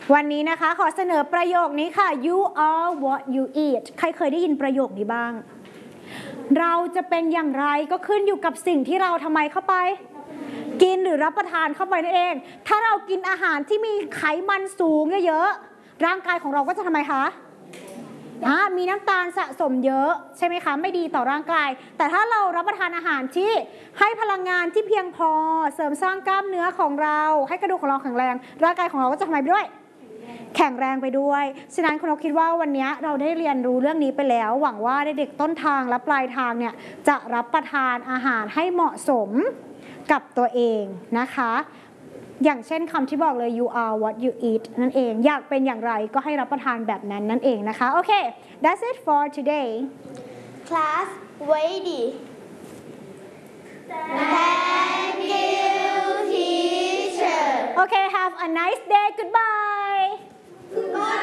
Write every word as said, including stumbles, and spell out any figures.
วันนี้นะคะขอเสนอประโยคนี้ค่ะ you are what you eat ใครเคยได้ยินประโยคนี้บ้างเราจะเป็นอย่างไรก็ขึ้นอยู่กับสิ่งที่เราทำไมเข้าไปกินหรือรับประทานเข้าไปนั่นเองถ้าเรากินอาหารที่มีไขมันสูงเยอะๆร่างกายของเราก็จะทำไมคะมีน้ำตาลสะสมเยอะใช่ไหมคะไม่ดีต่อร่างกายแต่ถ้าเรารับประทานอาหารที่ให้พลังงานที่เพียงพอเสริมสร้างกล้ามเนื้อของเราให้กระดูกของเราแข็งแรงร่างกายของเราก็จะทำไมไปด้วยแข็งแรงไปด้วยฉะนั้นคุณนกคิดว่าวันนี้เราได้เรียนรู้เรื่องนี้ไปแล้วหวังว่าเด็กๆต้นทางและปลายทางเนี่ยจะรับประทานอาหารให้เหมาะสมกับตัวเองนะคะอย่างเช่นคำที่บอกเลย you are what you eat นั่นเองอยากเป็นอย่างไรก็ให้รับประทานแบบนั้นนั่นเองนะคะโอเค that's it for today class ready thank you teacher okay have a nice day goodbye